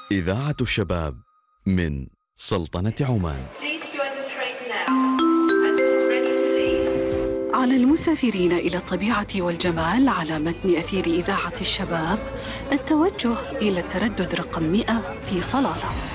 إذاعة الشباب من سلطنة عمان. على المسافرين إلى الطبيعة والجمال على متن أثير إذاعة الشباب التوجه إلى التردد رقم 100 في صلالة.